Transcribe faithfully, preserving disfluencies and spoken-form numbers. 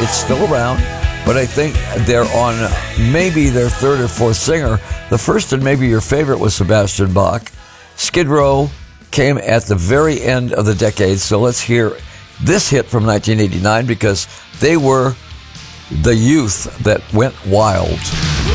It's still around, but I think they're on maybe their third or fourth singer. The first and maybe your favorite was Sebastian Bach. Skid Row came at the very end of the decade, so let's hear this hit from nineteen eighty-nine because they were the youth that went wild.